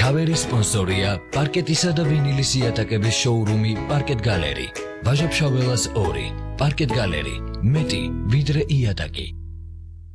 ქავერის სპონსორია პარკეტისა და ვინილის იატაკების შოურუმი პარკეტ გალერი. ვაჟა-ფშაველას 2. პარკეტ გალერი. მეტი ვიდრე იატაკი.